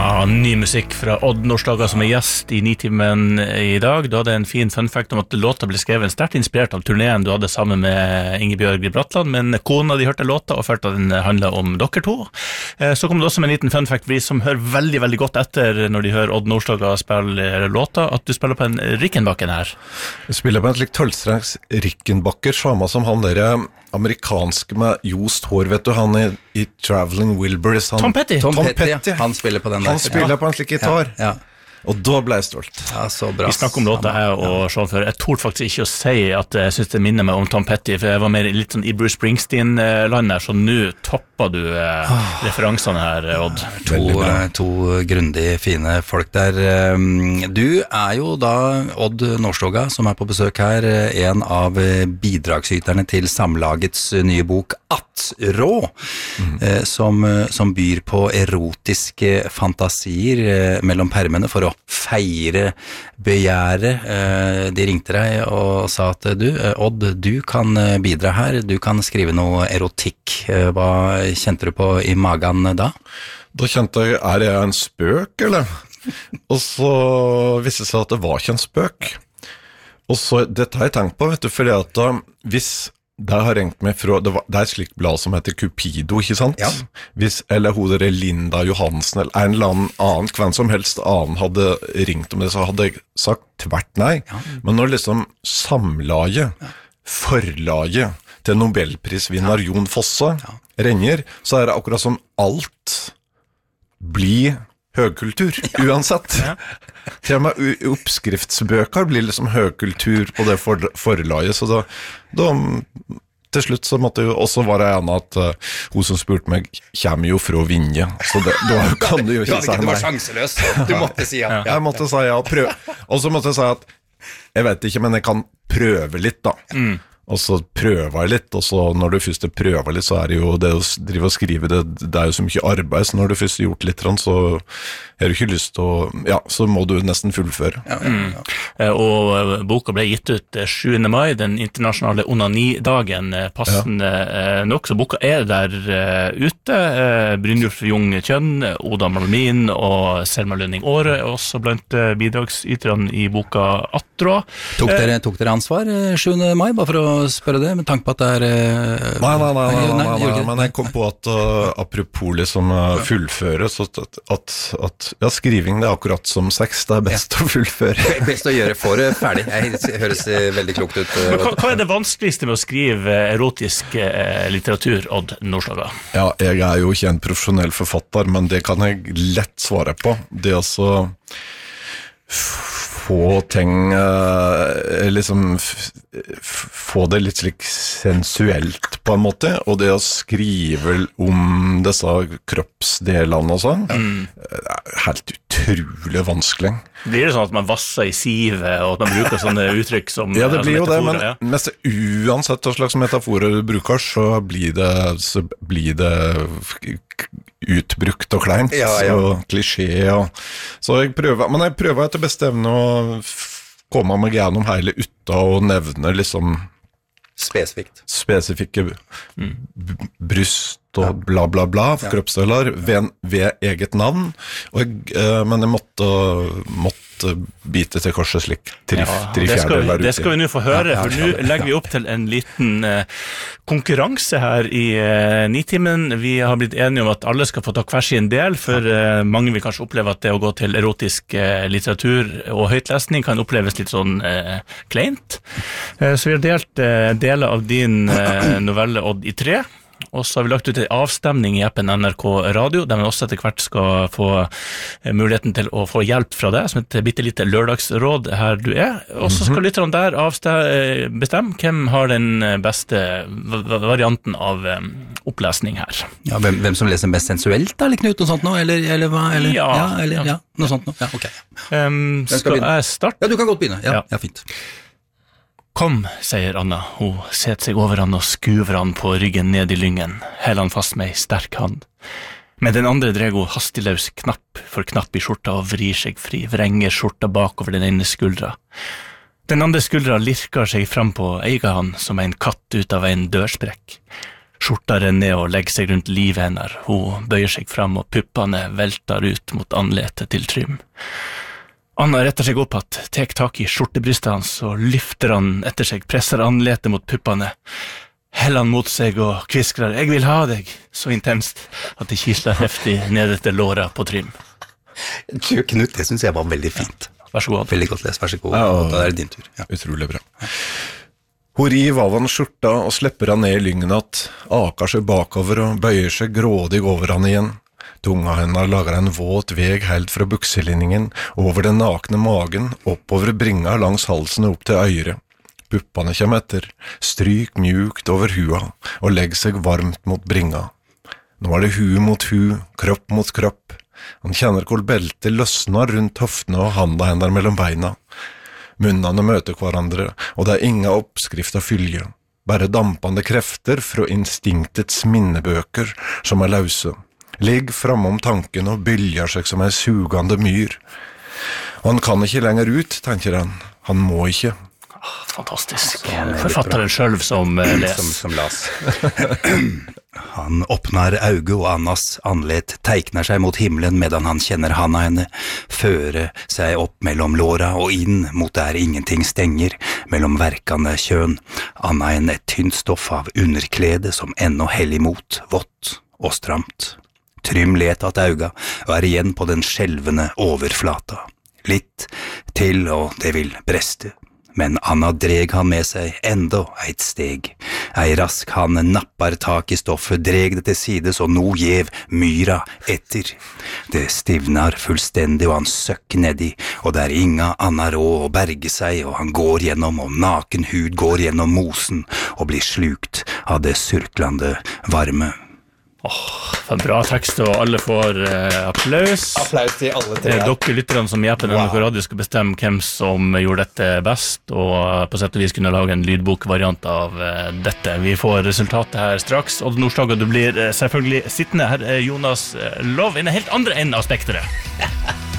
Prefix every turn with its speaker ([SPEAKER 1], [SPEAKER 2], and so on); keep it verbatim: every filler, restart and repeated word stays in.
[SPEAKER 1] Ja, ny musikk fra Odd Nordstoga som er gjest i Nitimen i dag. Du hadde en fin fun fact om at låta ble skrevet sterkt inspirert av turneen du hadde sammen med Ingebjørg Bratland, men kona de hørte låta og følte at den handlet om dere to. Så kom det også med en liten fun fact for de som hører veldig, veldig godt etter når de hører Odd Nordstoga spille låta, at du spiller på en Rickenbacker her.
[SPEAKER 2] Jeg spiller på en slik tølvstrengs Rickenbacker, samme som han der amerikanske med jost hår, vet du, han i, i Traveling Wilburys. Han,
[SPEAKER 1] Tom Petty.
[SPEAKER 3] Tom,
[SPEAKER 2] Tom
[SPEAKER 3] Petty,
[SPEAKER 2] Petty.
[SPEAKER 3] ja. Han spiller på den der.
[SPEAKER 2] Han spiller
[SPEAKER 3] ja.
[SPEAKER 2] på en slik gitar.
[SPEAKER 3] Ja, ja.
[SPEAKER 2] Og da ble jeg stolt.
[SPEAKER 3] Ja, så bra.
[SPEAKER 1] Vi snakker om låta her og Sean før. Jeg torde faktisk ikke å si at jeg synes det minner meg om Tom Petty, for jeg var mer litt sånn i Bruce Springsteen-land her, så nå topper du eh, referansene her, Odd.
[SPEAKER 3] To, to grundig fine folk der. Du er jo da Odd Nordstoga, som er på besøk her, en av bidragsyterne til Samlagets nye bok Attrå, mm. som, som byr på erotiske fantasier mellom permene for å feire begjæret. De ringte deg og sa at du, Odd, du kan bidra her, du kan skrive noe erotikk. Hva kjente du på i magen da?
[SPEAKER 2] Da kjente jeg, er jeg en spøk, eller? Og så viste det seg at det var ikke en spøk. Og så, dette har jeg tenkt på, vet du, fordi at da, hvis det har ringt meg fra, det, var, det er et slikt blad som heter Cupido, ikke sant?
[SPEAKER 3] Ja.
[SPEAKER 2] Hvis, eller hodet er Linda Johansen, eller en eller annen annen, hvem som helst annen hadde ringt om det, så hadde jeg sagt tvert nei. Ja. Men når liksom samlaget, ja. forlaget til Nobelprisvinner ja. Jon Fosse ja. ringer, så er det akkurat som alt blir høgkultur, ja. uansett. Ja. Til og med oppskriftsbøker blir liksom høgkultur på det for, forlaget, så da, da til slutt så måtte jo også være en at uh, hun som spurte meg kommer jo fra Vinje, så det, da kan du jo ikke si nei.
[SPEAKER 3] Du var sjanseløs, du måtte si ja.
[SPEAKER 2] Jeg måtte si ja, prøv. Og så måtte jeg si at jeg vet ikke, men jeg kan prøve litt da. Mm. Og så prøver jeg litt, og så når du først prøver litt, så er det jo det å drive og skrive, det, det er jo så mye arbeid, så når du først har gjort litt, så har du ikke lyst til å, ja, så må du nesten fullføre. Ja, ja, ja.
[SPEAKER 1] Mm. Og boka ble gitt ut sjuende mai, den internasjonale onani-dagen, passende ja. nok, så boka er der ute. Brynjulf Jung Kjønn, Oda Malmin og Selma Lønning Åre er også blant bidragsyterne i boka Attrå.
[SPEAKER 3] Tok dere, tok dere ansvar sjuende mai, bare for å spørre det, med tanke på at det er uh,
[SPEAKER 2] nei, nei, nei, nei, nei, nei, nei, men jeg kom på at uh, apropos liksom uh, fullføre, så at, at, at ja, skriving det er akkurat som sex, det er best ja. å fullføre.
[SPEAKER 3] Best å gjøre for det ferdig, jeg høres veldig klokt ut. Uh,
[SPEAKER 1] hva, hva er det vanskeligste med å skrive erotisk uh, litteratur, Odd Nordstoga?
[SPEAKER 2] Ja, jeg er jo ikke en profesjonell forfatter, men det kan jeg lett svare på. Det er altså få ting uh, liksom f få det litt slik sensuelt på en måte, og det å skrive om disse kroppsdelene og sånn mm. er helt utrolig vanskelig.
[SPEAKER 1] Blir det sånn at man vasser i sive og at man bruker sånne uttrykk som
[SPEAKER 2] ja, det blir jo det, men
[SPEAKER 1] ja.
[SPEAKER 2] mest uansett hva slags metaforer du bruker, så blir det, så blir det utbrukt og kleint ja, ja. og klisjé og, så jeg prøver, men jeg prøver etter beste evne å komme meg gjennom hele utta og nevne liksom
[SPEAKER 3] spesifikt
[SPEAKER 2] spesifikke mm. bryst og bla bla bla ja. kroppsdeler ved, ved eget navn og jeg, eh, men jeg måtte, måtte bite til korset slik tri, ja, tri
[SPEAKER 1] det, skal vi, det skal vi nå få høre ja, ja, for nå legger vi opp til en liten eh, konkurranse her i eh, Nitimen. Vi har blitt enige om at alle skal få ta hver sin del, for eh, mange vil kanskje oppleve at det å gå til erotisk eh, litteratur og høytlesning kan oppleves litt sånn eh, kleint. Eh, så vi har delt eh, deler av din eh, novelle Odd i tre. Og så har vi lagt ut en avstemning i appen N R K Radio, der man også etter hvert skal få muligheten til å få hjelp fra deg, som et bittelite lørdagsråd her du er. Og så skal lytterne der bestemme hvem har den beste varianten av opplesning her.
[SPEAKER 3] Ja, hvem, hvem som leser mest sensuelt da, eller Knut, noe sånt nå? Eller, eller hva? Eller,
[SPEAKER 1] ja,
[SPEAKER 3] ja, eller, ja. ja, noe sånt nå. Ja, ok.
[SPEAKER 1] Um, skal, skal jeg starte?
[SPEAKER 3] Ja, du kan godt begynne. Ja, ja. ja fint.
[SPEAKER 1] Kom, sier Anna. Hun setter seg over han og skuver han på ryggen ned i lyngen, heller han fast med ei sterk hand. Med den andre dreg hun hastiglaus knapp for knapp i skjorta og vrir seg fri, vrenger skjorta bakover den ene skuldra. Den andre skuldra lirker seg fram på eiga han som en katt ut av en dørsprekk. Skjorta renner ned og legger seg rundt livet henne. Hun bøyer seg fram, og puppene velter ut mot anletet til Trym. Anna retter seg opp at, tek tak i skjortebrystet hans, og lyfter han etter seg, presser anletet mot puppene. Heller han mot seg og kviskrer, jeg vil ha deg, så intenst at det kisler heftig ned etter låra på Trym.
[SPEAKER 3] Knut, det synes jeg var veldig fint.
[SPEAKER 1] Vær så god.
[SPEAKER 3] Veldig godt les, vær så god.
[SPEAKER 2] Ja,
[SPEAKER 3] Da er det din tur. Ja.
[SPEAKER 2] Utrolig bra. Hun river av han skjorta og slipper han ned i lyngen at, akar seg bakover og bøyer seg grådig over han igjen. Tunga henne lager en våt veg helt fra bukselinningen, over den nakne magen, oppover bringa langs halsen opp til øyre. Puppene kommer etter, stryk mjukt over hua og legger seg varmt mot bringa. Nå er det hu mot hu, kropp mot kropp. Han kjenner hvor beltet løsner rundt hoftene og handa henne mellom beina. Munnene møter hverandre, og det er ingen oppskrift av fylje. Bare dampende krefter fra instinktets minnebøker som er løse. Ligg framom tanken og bylger seg som en sugende myr. Og han kan ikke lenger ut, tenker han. Han må ikke.
[SPEAKER 1] Fantastisk. Forfatteren selv som uh, les.
[SPEAKER 3] Som, som las. Han åpner auge, og Annas anlet teikner seg mot himmelen medan han kjenner handa henne, føre seg opp mellom låra og inn mot der ingenting stenger, mellom verkende kjøn. Anna enn et tynt stoff av underklede som ennå hell imot, vått og stramt. Trym let at auga, og er igjen på den skjelvende overflata. Litt til, og det vil breste. Men Anna dreg han med seg enda eit steg. Ei rask han nappar tak i stoffet, dreg det til side, så nå gjev myra etter. Det stivnar fullstendig, og han søkk nedi, og der inga Anna råd å berge seg, og han går gjennom, og naken hud går gjennom mosen, og blir slukt av det surklande varme.
[SPEAKER 1] Åh, for en bra tekst, og alle får eh, applaus.
[SPEAKER 3] Applaus til alle tre.
[SPEAKER 1] Det er dere lytterne som hjelper N R K Radio skal bestemme hvem som gjorde dette best, og på sett og vis kunne lage en lydbokvariant av eh, dette. Vi får resultatet her straks. Odd Nordstoga, du blir eh, selvfølgelig sittende her, eh, Jonas eh, Lov, i en helt andre enden av spekteret.